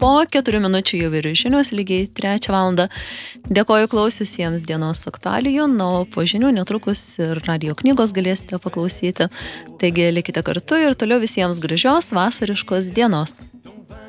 po 4 minučių jau ir žinios lygiai 3 valandą. Dėkoju klausiusiems dienos aktualijų, o po žinių netrukus ir radio knygos galėsite paklausyti. Taigi likite kartu ir toliau visiems gražios vasariškos dienos.